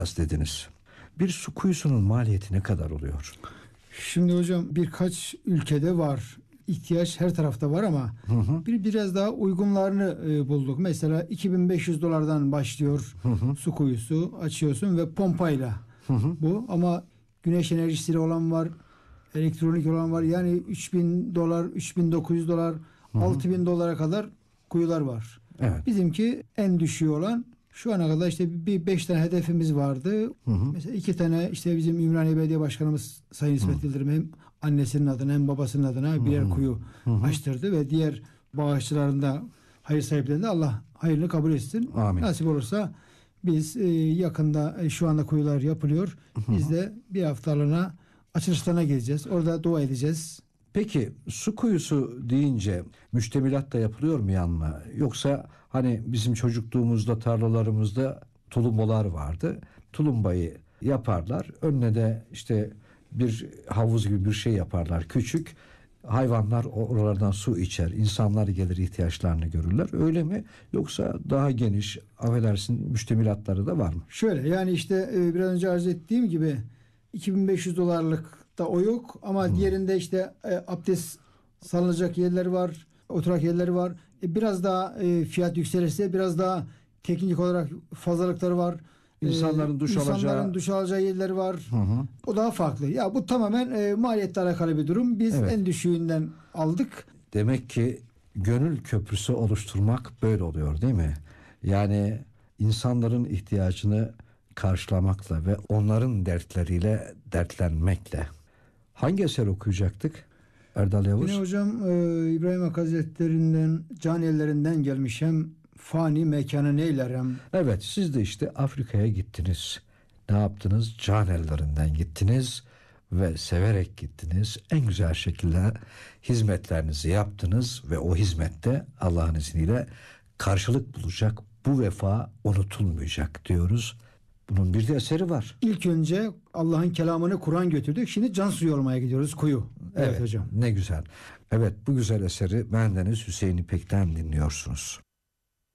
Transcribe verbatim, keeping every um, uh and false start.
dediniz. Bir su kuyusunun maliyeti ne kadar oluyor? Şimdi hocam birkaç ülkede var. İhtiyaç her tarafta var ama Hı hı. bir biraz daha uygunlarını e, bulduk. Mesela iki bin beş yüz dolardan başlıyor Hı hı. su kuyusu. Açıyorsun ve pompayla Hı hı. bu. Ama güneş enerjisiyle olan var, elektronik olan var. Yani üç bin dolar, üç bin dokuz yüz dolar, Hı hı. altı bin dolara kadar kuyular var. Evet. Bizimki en düşüğü olan şu ana kadar işte bir beş tane hedefimiz vardı. Hı hı. Mesela iki tane işte bizim Ümraniye Belediye Başkanımız Sayın İsmet Yıldırım hem annesinin adına hem babasının adına birer kuyu Hı hı. açtırdı ve diğer bağışçıların da hayır sahiplerinde Allah hayırlı kabul etsin. Amin. Nasip olursa biz e, yakında e, şu anda kuyular yapılıyor. Biz de bir haftalığına açılışlarına geleceğiz. Orada dua edeceğiz. Peki su kuyusu deyince müştemilat da yapılıyor mu yanına? Yoksa hani bizim çocukluğumuzda tarlalarımızda tulumbalar vardı. Tulumbayı yaparlar. Önüne de işte bir havuz gibi bir şey yaparlar küçük. Hayvanlar oralardan su içer. İnsanlar gelir ihtiyaçlarını görürler. Öyle mi? Yoksa daha geniş, affedersin, müştemilatları da var mı? Şöyle yani işte e, biraz önce arz ettiğim gibi iki bin beş yüz dolarlık da o yok ama Hmm. diğerinde işte e, abdest salınacak yerleri var, oturak yerleri var. E, biraz daha e, fiyat yükselirse biraz daha teknik olarak fazlalıkları var. İnsanların duş insanların alacağı- duş alacağı yerleri var. Hı hı. O daha farklı. Ya bu tamamen e, maliyetle alakalı bir durum. Biz Evet. en düşüğünden aldık. Demek ki gönül köprüsü oluşturmak böyle oluyor, değil mi? Yani insanların ihtiyacını karşılamakla ve onların dertleriyle dertlenmekle. Hangi eser okuyacaktık Erdal Yine Yavuz? hocam e, İbrahim Hakkı Hazretlerinden, can ellerinden gelmiş hem fani mekanı neylerem. Evet, siz de işte Afrika'ya gittiniz. Ne yaptınız? Can ellerinden gittiniz ve severek gittiniz. En güzel şekilde hizmetlerinizi yaptınız ve o hizmette Allah'ın izniyle karşılık bulacak. Bu vefa unutulmayacak diyoruz. Bunun bir de eseri var. İlk önce Allah'ın kelamını Kur'an götürdük. Şimdi can suyu olmaya gidiyoruz, kuyu. Evet, Evet hocam. ne güzel. Evet, bu güzel eseri bendeniz Hüseyin İpek'ten dinliyorsunuz.